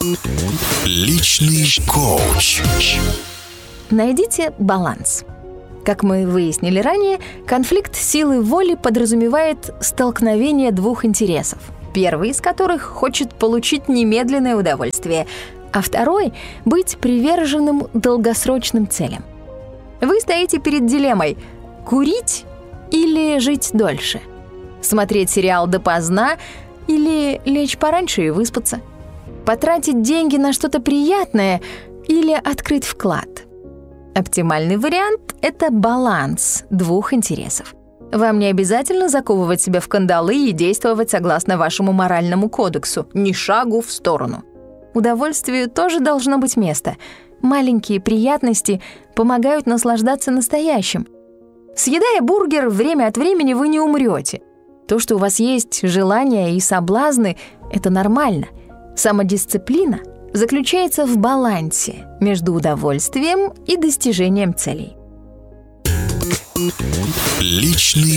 Личный коуч. Найдите баланс. Как мы выяснили ранее, конфликт силы воли подразумевает столкновение двух интересов. Первый из которых хочет получить немедленное удовольствие, а второй — быть приверженным долгосрочным целям. Вы стоите перед дилеммой — курить или жить дольше? Смотреть сериал допоздна или лечь пораньше и выспаться? Потратить деньги на что-то приятное или открыть вклад? Оптимальный вариант — это баланс двух интересов. Вам не обязательно заковывать себя в кандалы и действовать согласно вашему моральному кодексу, ни шагу в сторону. Удовольствию тоже должно быть место. Маленькие приятности помогают наслаждаться настоящим. Съедая бургер, время от времени вы не умрете. То, что у вас есть желания и соблазны, это нормально. Самодисциплина заключается в балансе между удовольствием и достижением целей. Личный